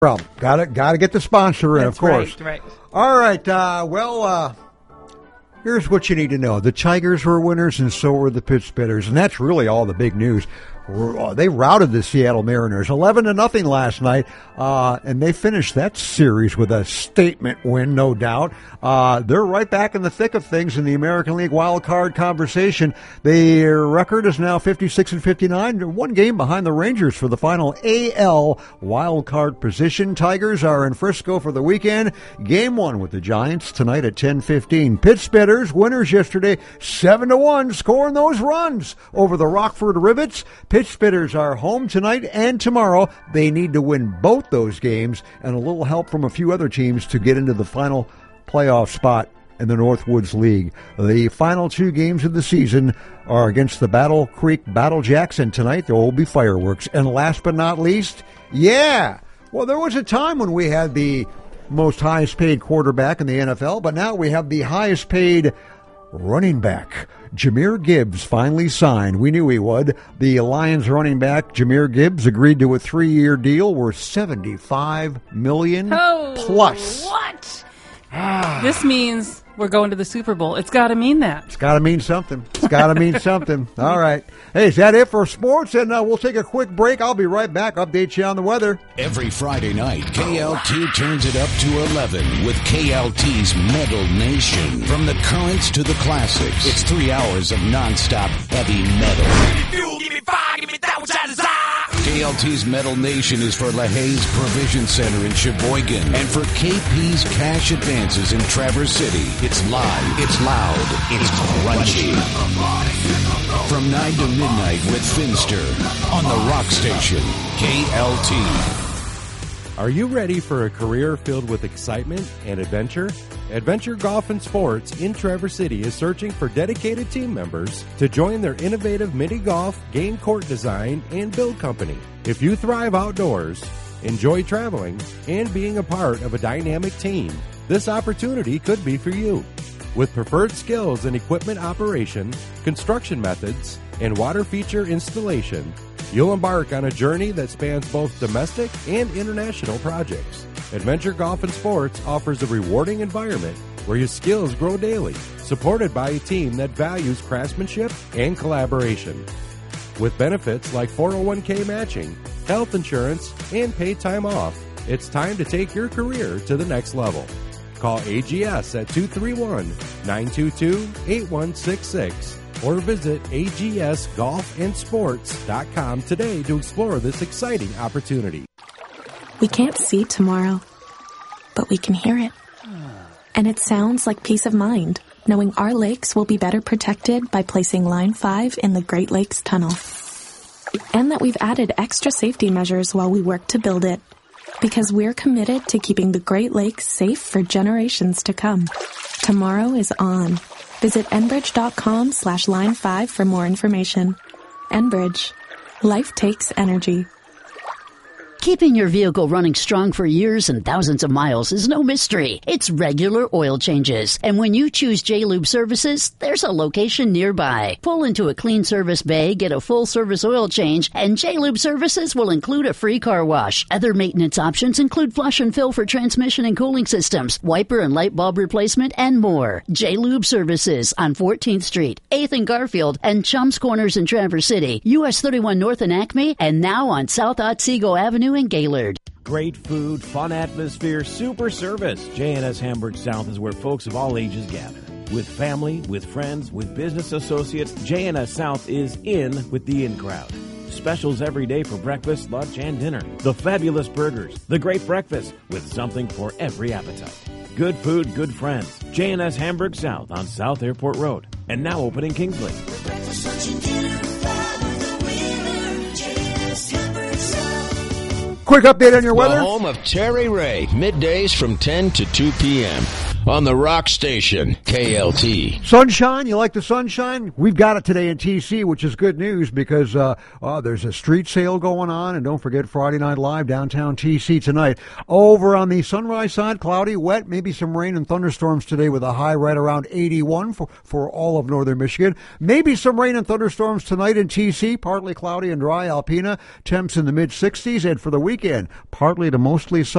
Problem. Got to get the sponsor in, That's of course. Right. All right. Here's what you need to know. The Tigers were winners, and so were the Pitch Spitters, and that's really all the big news. They routed the Seattle Mariners 11-0 last night, and they finished that series with a statement win, no doubt. They're right back in the thick of things in the American League wild card conversation. Their record is now 56-59, one game behind the Rangers for the final AL wild card position. Tigers are in Frisco for the weekend. Game 1 with the Giants tonight at 10:15. Pitch Spitters, winners yesterday, 7-1, scoring those runs over the Rockford Rivets. Pitch Spitters are home tonight and tomorrow. They need to win both those games and a little help from a few other teams to get into the final playoff spot in the Northwoods League. The final 2 games of the season are against the Battle Creek Battle Jacks, and tonight there will be fireworks. And last but not least, there was a time when we had the most highest paid quarterback in the NFL, but now we have the highest paid running back. Jahmyr Gibbs finally signed. We knew he would. The Lions running back, Jahmyr Gibbs, agreed to a 3-year deal worth $75 million plus. What? This means we're going to the Super Bowl. It's got to mean that. It's got to mean something. All right. Hey, is that it for sports? And we'll take a quick break. I'll be right back. Update you on the weather. Every Friday night, KLT turns it up to 11 with KLT's Metal Nation. From the currents to the classics, it's 3 hours of nonstop heavy metal. Give me fire, give me that which I desire. KLT's Metal Nation is for LaHaye's Provision Center in Sheboygan and for KP's Cash Advances in Traverse City. It's live, it's loud, it's crunchy. From 9 to midnight with Finster on the Rock Station, KLT. Are you ready for a career filled with excitement and adventure? Adventure Golf and Sports in Traverse City is searching for dedicated team members to join their innovative mini golf, game court design, and build company. If you thrive outdoors, enjoy traveling, and being a part of a dynamic team, this opportunity could be for you. With preferred skills in equipment operation, construction methods, and water feature installation, you'll embark on a journey that spans both domestic and international projects. Adventure Golf and Sports offers a rewarding environment where your skills grow daily, supported by a team that values craftsmanship and collaboration. With benefits like 401k matching, health insurance, and paid time off, it's time to take your career to the next level. Call AGS at 231-922-8166 or visit agsgolfandsports.com today to explore this exciting opportunity. We can't see tomorrow, but we can hear it. And it sounds like peace of mind, knowing our lakes will be better protected by placing Line 5 in the Great Lakes Tunnel. And that we've added extra safety measures while we work to build it, because we're committed to keeping the Great Lakes safe for generations to come. Tomorrow is on. Visit enbridge.com/line5 for more information. Enbridge. Life takes energy. Keeping your vehicle running strong for years and thousands of miles is no mystery. It's regular oil changes. And when you choose J-Lube Services, there's a location nearby. Pull into a clean service bay, get a full service oil change, and J-Lube Services will include a free car wash. Other maintenance options include flush and fill for transmission and cooling systems, wiper and light bulb replacement, and more. J-Lube Services on 14th Street, 8th and Garfield, and Chums Corners in Traverse City, US 31 North and Acme, and now on South Otsego Avenue in Gaylord. Great food, fun atmosphere, super service. J&S Hamburg South is where folks of all ages gather. With family, with friends, with business associates, J&S South is in with the in crowd. Specials every day for breakfast, lunch, and dinner. The fabulous burgers, the great breakfast, with something for every appetite. Good food, good friends. J&S Hamburg South on South Airport Road. And now open in Kingsley. Quick update on your weather. The home of Terry Ray, middays from 10 to 2 p.m. on the Rock Station, KLT. Sunshine, you like the sunshine? We've got it today in TC, which is good news because there's a street sale going on. And don't forget Friday Night Live downtown TC tonight. Over on the Sunrise side, cloudy, wet, maybe some rain and thunderstorms today with a high right around 81 for all of northern Michigan. Maybe some rain and thunderstorms tonight in TC, partly cloudy and dry. Alpena, temps in the mid-60s. And for the weekend, partly to mostly sunny.